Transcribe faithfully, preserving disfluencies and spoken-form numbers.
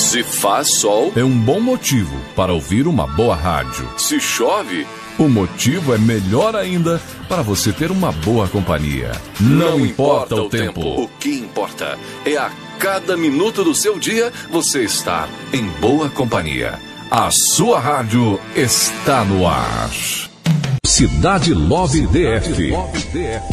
Se faz sol, é um bom motivo para ouvir uma boa rádio. se chove, O motivo é melhor ainda para você ter uma boa companhia. Não, importa o tempo. O que importa é a cada minuto do seu dia você estar em boa companhia. A sua rádio está no ar. Cidade Love D F.